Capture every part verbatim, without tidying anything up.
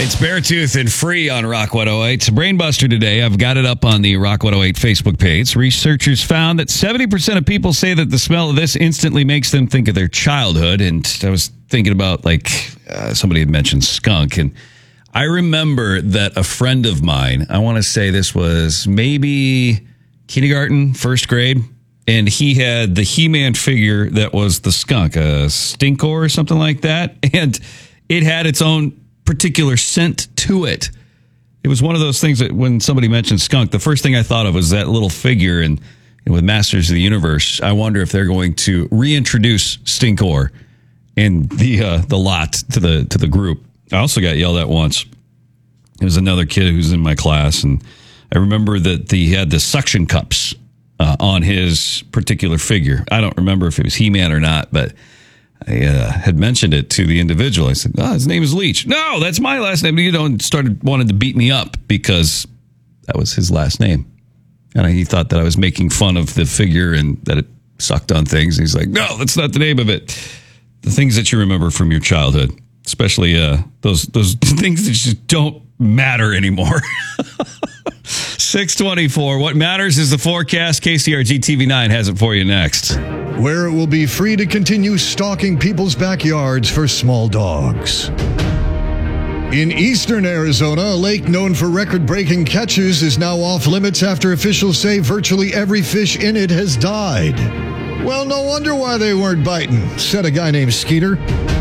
It's Beartooth and Free on Rock one oh eight. It's a Brainbuster today. I've got it up on the Rock one oh eight Facebook page. Researchers found that seventy percent of people say that the smell of this instantly makes them think of their childhood. And I was thinking about, like, uh, somebody had mentioned skunk. And I remember that a friend of mine, I want to say this was maybe kindergarten, first grade, and he had the He-Man figure that was the skunk, a Stinkor or something like that. And it had its own particular scent to it. It was one of those things that when somebody mentioned skunk, the first thing I thought of was that little figure. And, and with Masters of the Universe, I wonder if they're going to reintroduce Stinkor in the uh, the lot to the to the group. I also got yelled at once. There was another kid who's in my class, and I remember that the, he had the suction cups uh, on his particular figure. I don't remember if it was He-Man or not, but I uh, had mentioned it to the individual. I said, oh, his name is Leach. No, that's my last name. You know, and started wanting to beat me up because that was his last name. And he thought that I was making fun of the figure and that it sucked on things. And he's like, no, that's not the name of it. The things that you remember from your childhood, especially uh, those those things that just don't matter anymore. six twenty-four. What matters is the forecast. K C R G T V nine has it for you next. Where it will be free to continue stalking people's backyards for small dogs. In eastern Arizona, a lake known for record-breaking catches is now off limits after officials say virtually every fish in it has died. Well, no wonder why they weren't biting, said a guy named Skeeter.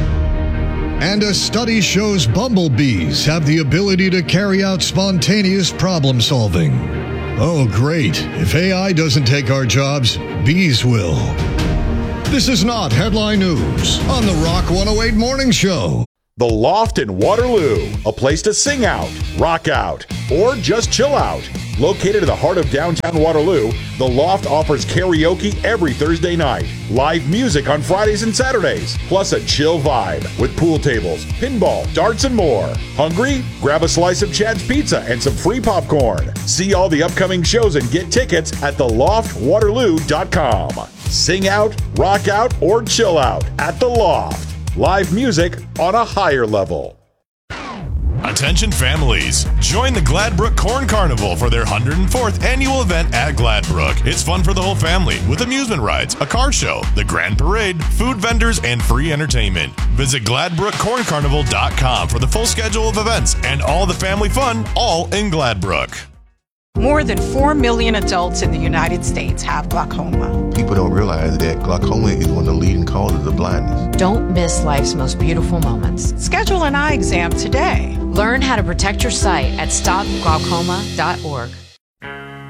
And a study shows bumblebees have the ability to carry out spontaneous problem solving. Oh, great. If A I doesn't take our jobs, bees will. This is not Headline News on the Rock one oh eight Morning Show. The Loft in Waterloo, a place to sing out, rock out, or just chill out. Located in the heart of downtown Waterloo, The Loft offers karaoke every Thursday night, live music on Fridays and Saturdays, plus a chill vibe with pool tables, pinball, darts, and more. Hungry? Grab a slice of Chad's Pizza and some free popcorn. See all the upcoming shows and get tickets at the loft waterloo dot com. Sing out, rock out, or chill out at The Loft. Live music on a higher level. Attention families, join the Gladbrook Corn Carnival for their one hundred fourth annual event at Gladbrook. It's fun for the whole family with amusement rides, a car show, the grand parade, food vendors, and free entertainment. Visit gladbrook corn carnival dot com for the full schedule of events and all the family fun, all in Gladbrook. More than four million adults in the United States have glaucoma. People don't realize that glaucoma is one of the leading causes of blindness. Don't miss life's most beautiful moments. Schedule an eye exam today. Learn how to protect your sight at stop glaucoma dot org.